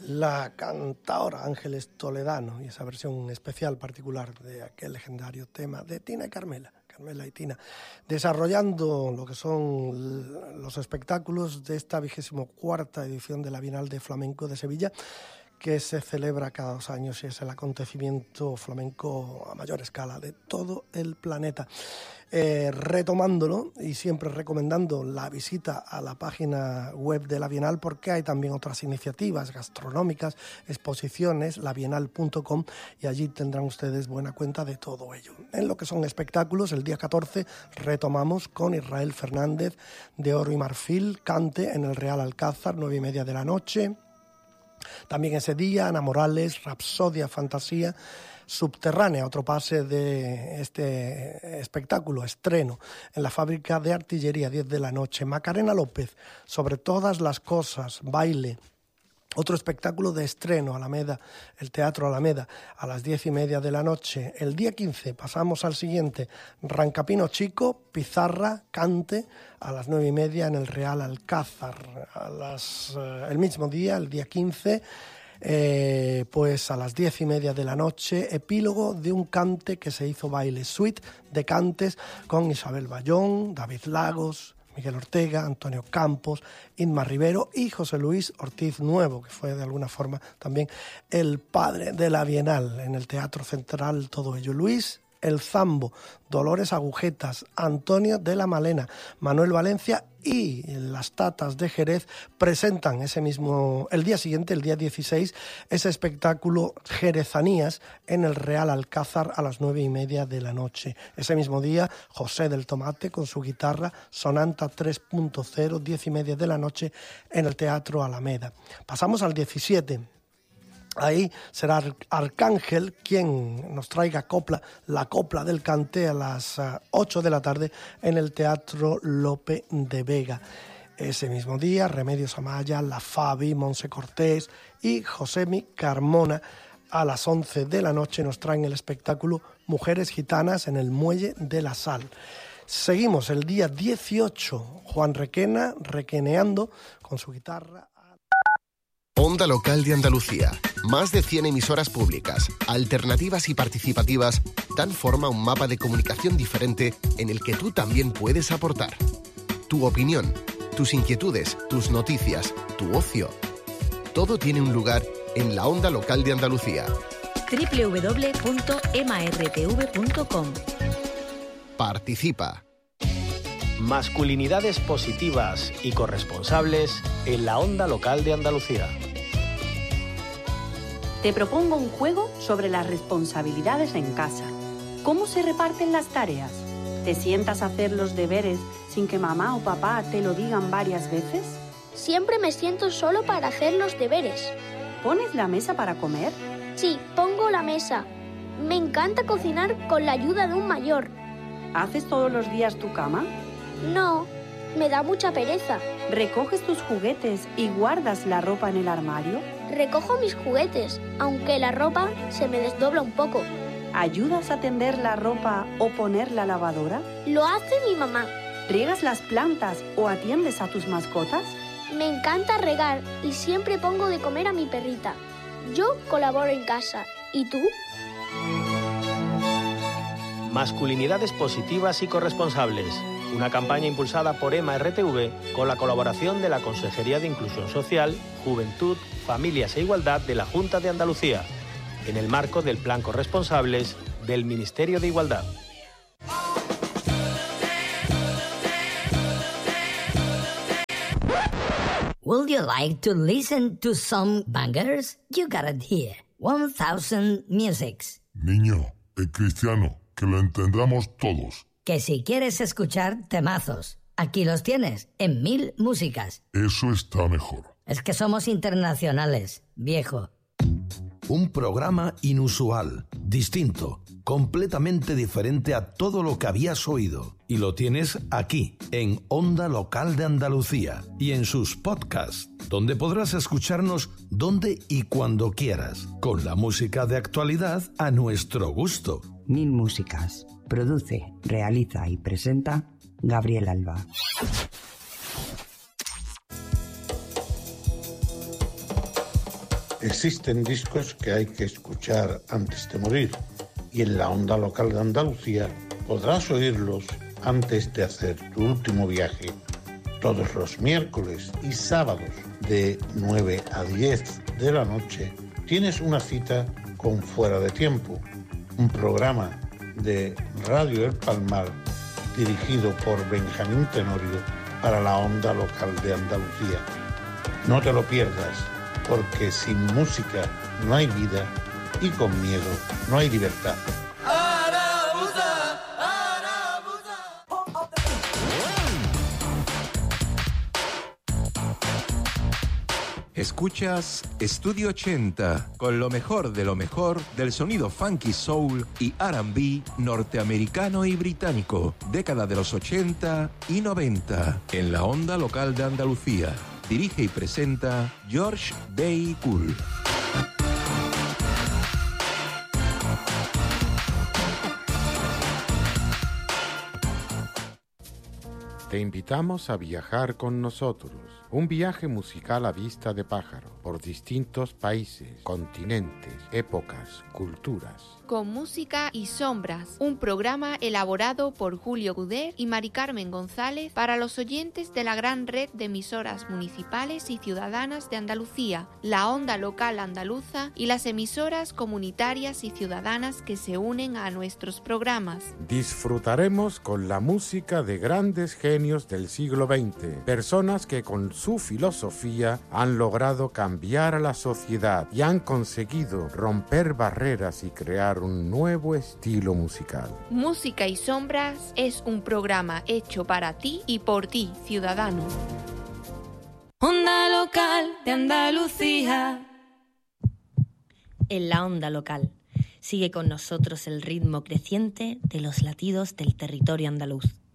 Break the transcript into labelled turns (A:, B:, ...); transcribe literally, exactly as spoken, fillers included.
A: la cantaora Ángeles Toledano y esa versión especial particular de aquel legendario tema de Tina y Carmela, Carmela y Tina, desarrollando lo que son los espectáculos de esta vigésimo cuarta edición de la Bienal de Flamenco de Sevilla, que se celebra cada dos años y es el acontecimiento flamenco a mayor escala de todo el planeta. Eh, retomándolo y siempre recomendando la visita a la página web de la Bienal, porque hay también otras iniciativas gastronómicas, exposiciones, la bienal punto com, y allí tendrán ustedes buena cuenta de todo ello. En lo que son espectáculos, el día catorce retomamos con Israel Fernández de Oro y Marfil, cante en el Real Alcázar, nueve y media de la noche. También ese día, Ana Morales, Rapsodia Fantasía, Subterránea, otro pase de este espectáculo, estreno, en la Fábrica de Artillería, diez de la noche. Macarena López, Sobre todas las cosas, baile. Otro espectáculo de estreno, Alameda, el Teatro Alameda, a las diez y media de la noche. El día quince pasamos al siguiente, Rancapino Chico, Pizarra, cante, a las nueve y media en el Real Alcázar. A las, eh, el mismo día, el día quince, eh, pues a las diez y media de la noche, epílogo de un cante que se hizo baile, suite de cantes con Isabel Bayón, David Lagos, Miguel Ortega, Antonio Campos, Inma Rivero y José Luis Ortiz Nuevo, que fue de alguna forma también el padre de la Bienal en el Teatro Central, todo ello. Luis El Zambo, Dolores Agujetas, Antonio de la Malena, Manuel Valencia y las Tatas de Jerez presentan ese mismo, el día siguiente, el día dieciséis, ese espectáculo Jerezanías en el Real Alcázar a las nueve y media de la noche. Ese mismo día, José del Tomate con su guitarra, Sonanta tres punto cero, diez y media de la noche en el Teatro Alameda. Pasamos al diecisiete. Ahí será Arcángel quien nos traiga copla, la copla del cante a las ocho de la tarde en el Teatro Lope de Vega. Ese mismo día, Remedios Amaya, La Fabi, Monse Cortés y Josemi Carmona a las once de la noche nos traen el espectáculo Mujeres Gitanas en el Muelle de la Sal. Seguimos el día dieciocho, Juan Requena, requeneando con su guitarra.
B: Onda Local de Andalucía. Más de cien emisoras públicas, alternativas y participativas dan forma a un mapa de comunicación diferente en el que tú también puedes aportar. Tu opinión, tus inquietudes, tus noticias, tu ocio. Todo tiene un lugar en la Onda Local de Andalucía.
C: doble u doble u doble u punto ema erre te ve punto com.
B: Participa.
D: Masculinidades positivas y corresponsables en la Onda Local de Andalucía.
E: Te propongo un juego sobre las responsabilidades en casa. ¿Cómo se reparten las tareas? ¿Te sientas a hacer los deberes sin que mamá o papá te lo digan varias veces?
F: Siempre me siento solo para hacer los deberes.
E: ¿Pones la mesa para comer?
F: Sí, pongo la mesa. Me encanta cocinar con la ayuda de un mayor.
E: ¿Haces todos los días tu cama?
F: No, me da mucha pereza.
E: ¿Recoges tus juguetes y guardas la ropa en el armario?
F: Recojo mis juguetes, aunque la ropa se me desdobla un poco.
E: ¿Ayudas a tender la ropa o poner la lavadora?
F: Lo hace mi mamá.
E: ¿Riegas las plantas o atiendes a tus mascotas?
F: Me encanta regar y siempre pongo de comer a mi perrita. Yo colaboro en casa. ¿Y tú?
D: Masculinidades positivas y corresponsables. Una campaña impulsada por EMA R T V con la colaboración de la Consejería de Inclusión Social, Juventud, Familias e Igualdad de la Junta de Andalucía, en el marco del Plan Corresponsables del Ministerio de Igualdad.
G: Would you like to listen to some bangers? You got it here. one thousand Musics.
H: Niño, el cristiano, que lo entendamos todos.
G: Que si quieres escuchar temazos, aquí los tienes, en Mil Músicas.
H: Eso está mejor.
G: Es que somos internacionales, viejo.
I: Un programa inusual, distinto, completamente diferente a todo lo que habías oído. Y lo tienes aquí, en Onda Local de Andalucía y en sus podcasts, donde podrás escucharnos donde y cuando quieras, con la música de actualidad a nuestro gusto.
J: Mil Músicas. Produce, realiza y presenta Gabriel Alba.
K: Existen discos que hay que escuchar antes de morir y en la Onda Local de Andalucía podrás oírlos antes de hacer tu último viaje. Todos los miércoles y sábados de nueve a diez de la noche tienes una cita con Fuera de Tiempo, un programa de Radio El Palmar dirigido por Benjamín Tenorio para la Onda Local de Andalucía. No te lo pierdas, porque sin música no hay vida y con miedo no hay libertad.
L: Escuchas Estudio ochenta, con lo mejor de lo mejor del sonido funky soul y R and B norteamericano y británico, década de los ochenta y noventa, en la Onda Local de Andalucía. Dirige y presenta George Day Cool.
M: Te invitamos a viajar con nosotros. Un viaje musical a vista de pájaro por distintos países, continentes, épocas, culturas.
N: Con música y sombras, un programa elaborado por Julio Guder y Mari Carmen González para los oyentes de la gran red de emisoras municipales y ciudadanas de Andalucía, la Onda Local Andaluza y las emisoras comunitarias y ciudadanas que se unen a nuestros programas.
M: Disfrutaremos con la música de grandes genios del siglo veinte, personas que con su filosofía han logrado cambiar a la sociedad y han conseguido romper barreras y crear un nuevo estilo musical.
N: Música y Sombras es un programa hecho para ti y por ti, ciudadano.
E: Onda Local de Andalucía.
C: En la Onda Local sigue con nosotros el ritmo creciente de los latidos del territorio andaluz.